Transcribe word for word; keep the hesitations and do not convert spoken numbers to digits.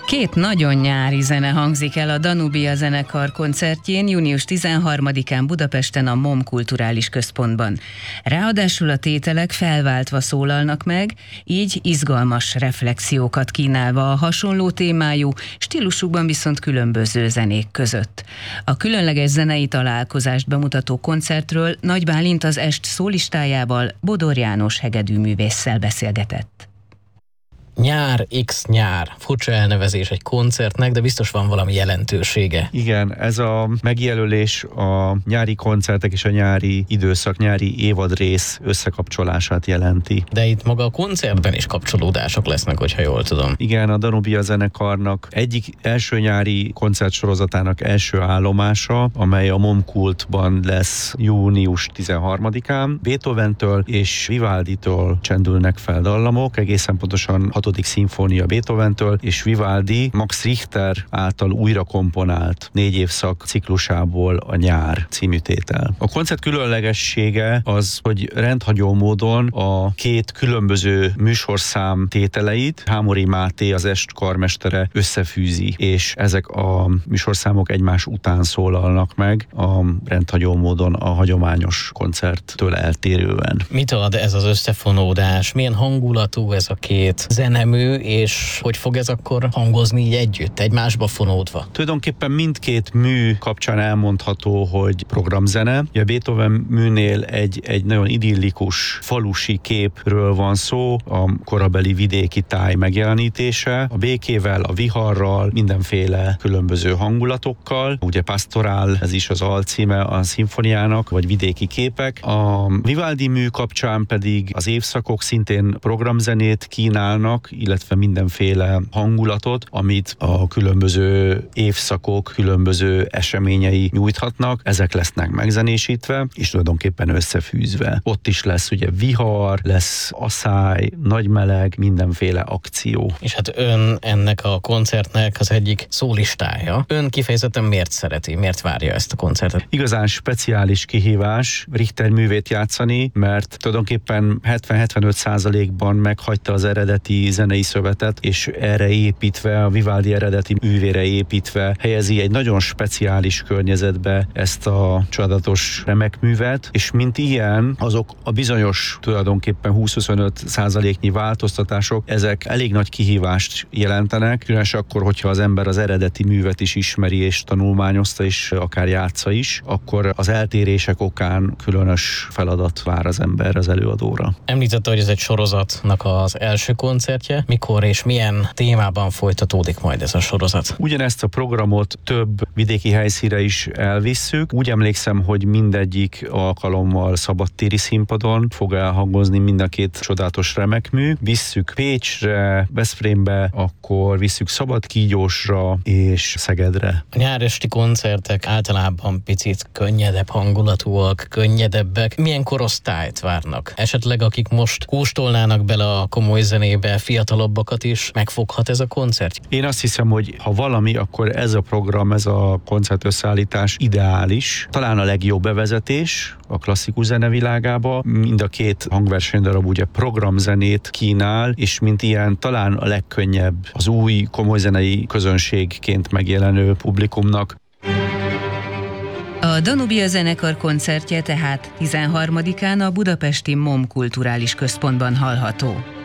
Két nagyon nyári zene hangzik el a Danubia zenekar koncertjén június tizenharmadikán Budapesten a MOM Kulturális Központban. Ráadásul a tételek felváltva szólalnak meg, így izgalmas reflexiókat kínálva a hasonló témájú, stílusukban viszont különböző zenék között. A különleges zenei találkozást bemutató koncertről Nagy Bálint az est szólistájával, Bodor János hegedűművésszel beszélgetett. Nyár x nyár. Furcsa elnevezés egy koncertnek, de biztos van valami jelentősége. Igen, ez a megjelölés a nyári koncertek és a nyári időszak, nyári évadrész összekapcsolását jelenti. De itt maga a koncertben is kapcsolódások lesznek, hogyha jól tudom. Igen, a Danubia zenekarnak egyik első nyári koncertsorozatának első állomása, amely a MOM Kultban lesz június tizenharmadikán. Beethoventől és Vivalditől csendülnek fel dallamok, egészen pontosan hatodik szimfónia Beethoventől, és Vivaldi Max Richter által újra komponált négy évszak ciklusából a Nyár című tétel. A koncert különlegessége az, hogy rendhagyó módon a két különböző műsorszám tételeit Hámori Máté, az est karmestere összefűzi, és ezek a műsorszámok egymás után szólalnak meg a rendhagyó módon a hagyományos koncerttől eltérően. Mit ad ez az összefonódás? Milyen hangulatú ez a két zenemű, és hogy fog ez akkor hangozni így együtt, egymásba fonódva? Tulajdonképpen mindkét mű kapcsán elmondható, hogy programzene. A Beethoven műnél egy, egy nagyon idillikus falusi képről van szó, a korabeli vidéki táj megjelenítése, a békével, a viharral, mindenféle különböző hangulatokkal. Ugye Pastorál, ez is az alcíme a szimfoniának, vagy vidéki képek. A Vivaldi mű kapcsán pedig az évszakok szintén programzenét kínálnak, illetve mindenféle hangulatot, amit a különböző évszakok, különböző eseményei nyújthatnak. Ezek lesznek megzenésítve, és tulajdonképpen összefűzve. Ott is lesz ugye vihar, lesz asszály, nagy meleg, mindenféle akció. És hát ön ennek a koncertnek az egyik szólistája. Ön kifejezetten miért szereti, miért várja ezt a koncertet? Igazán speciális kihívás Richter művét játszani, mert tulajdonképpen hetven-hetvenöt százalékban meghagyta az eredeti zenei szövetet, és erre építve, a Vivaldi eredeti művére építve helyezi egy nagyon speciális környezetbe ezt a csodálatos remek művet, és mint ilyen, azok a bizonyos tulajdonképpen húsz-huszonöt százaléknyi változtatások, ezek elég nagy kihívást jelentenek, különösen akkor, hogyha az ember az eredeti művet is ismeri és tanulmányozta, és akár játsza is, akkor az eltérések okán különös feladat vár az ember az előadóra. Említette, hogy ez egy sorozatnak az első koncertje. Mikor és milyen témában folytatódik majd ez a sorozat? Ugyanezt a programot több vidéki helyszínre is elvisszük. Úgy emlékszem, hogy mindegyik alkalommal szabadtéri színpadon fog elhangozni mind a két csodálatos remekmű. Visszük Pécsre, Veszprémbe, akkor visszük Szabadkígyósra és Szegedre. A nyáresti koncertek általában picit könnyedebb hangulatúak, könnyedebbek. Milyen korosztályt várnak? Esetleg akik most kóstolnának bele a komoly zenébe, fiatalabbakat is megfoghat ez a koncert? Én azt hiszem, hogy ha valami, akkor ez a program, ez a koncertösszeállítás ideális. Talán a legjobb bevezetés a klasszikus zene világába. Mind a két hangversenydarab ugye programzenét kínál, és mint ilyen talán a legkönnyebb az új komoly zenei közönségként megjelenő publikumnak. A Danubia zenekar koncertje tehát tizenharmadikán a budapesti MOM Kulturális Központban hallható.